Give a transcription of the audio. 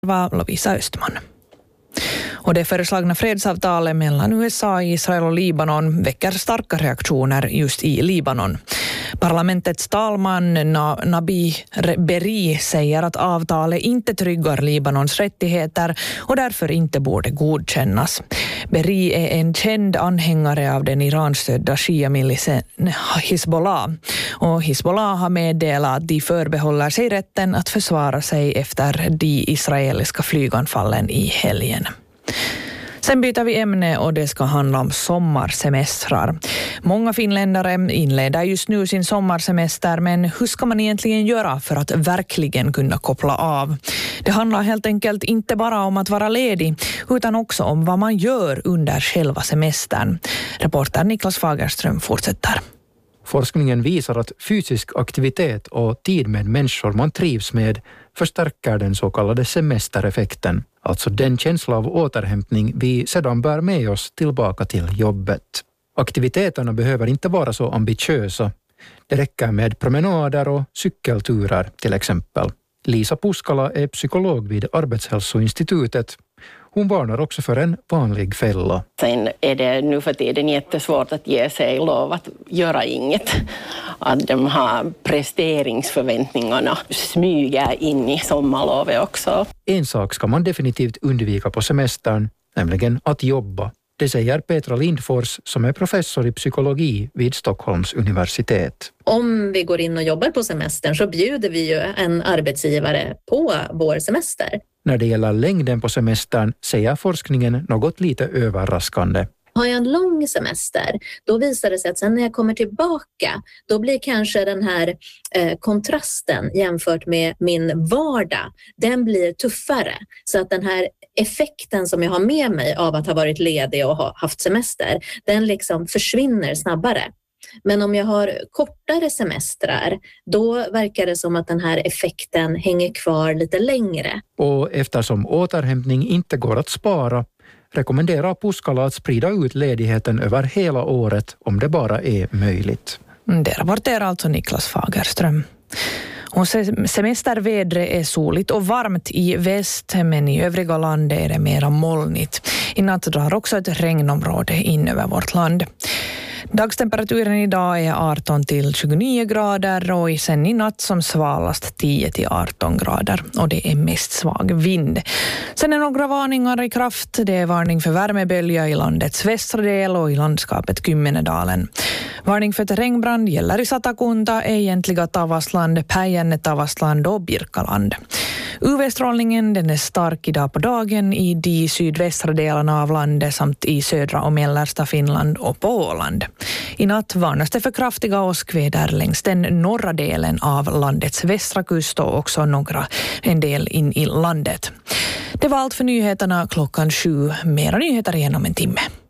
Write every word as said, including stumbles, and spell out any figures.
var Lovisa Östman. Och det föreslagna fredsavtalet mellan U S A, Israel och Libanon väcker starka reaktioner just i Libanon. Parlamentets talman Nabi Berri säger att avtalet inte tryggar Libanons rättigheter och därför inte borde godkännas. Berri är en känd anhängare av den iranstödda shia-milisen Hizbollah. Och Hizbollah har meddelat att de förbehåller sig rätten att försvara sig efter de israeliska flyganfallen i helgen. Sen byter vi ämne och det ska handla om sommarsemestrar. Många finländare inleder just nu sin sommarsemester, men hur ska man egentligen göra för att verkligen kunna koppla av? Det handlar helt enkelt inte bara om att vara ledig utan också om vad man gör under själva semestern. Reporter Niklas Fagerström fortsätter. Forskningen visar att fysisk aktivitet och tid med människor man trivs med förstärker den så kallade semestereffekten, alltså den känsla av återhämtning vi sedan bär med oss tillbaka till jobbet. Aktiviteterna behöver inte vara så ambitiösa. Det räcker med promenader och cykelturer till exempel. Lisa Puskala är psykolog vid Arbetshälsoinstitutet. Hon varnar också för en vanlig fälla. Sen är det nu för tiden jättesvårt att ge sig lov att göra inget. Att de här presteringsförväntningarna smyger in i sommarlovet också. En sak ska man definitivt undvika på semestern, nämligen att jobba. Det säger Petra Lindfors som är professor i psykologi vid Stockholms universitet. Om vi går in och jobbar på semestern så bjuder vi ju en arbetsgivare på vår semester. När det gäller längden på semestern säger forskningen något lite överraskande. Har jag en lång semester, då visar det sig att sen när jag kommer tillbaka, då blir kanske den här eh, kontrasten jämfört med min vardag, den blir tuffare. Så att den här effekten som jag har med mig av att ha varit ledig och ha haft semester, den liksom försvinner snabbare. Men om jag har kortare semestrar, då verkar det som att den här effekten hänger kvar lite längre. Och eftersom återhämtning inte går att spara, rekommenderar Puskala att sprida ut ledigheten över hela året om det bara är möjligt. Det rapporterar alltså Niklas Fagerström. Och semestervädret är soligt och varmt i väst, men i övriga landet är det mera molnigt. I natt drar också ett regnområde in över vårt land. Dagstemperaturen idag är arton till tjugonio grader och sen i natt som svalast tio till arton grader och det är mest svag vind. Sen är några varningar i kraft. Det är varning för värmebölja i landets västra del och i landskapet Kymmenedalen. Varning för terrängbrand gäller i Satakunta, egentliga Tavastland, Päijänne Tavastland och Birkaland. U V-strålningen den är stark idag på dagen i de sydvästra delarna av landet samt i södra och mellersta Finland och på Åland. I natt varnas det för kraftiga åskväder längs den norra delen av landets västra kust och också några en del in i landet. Det var allt för nyheterna klockan sju. Mera nyheter igen om en timme.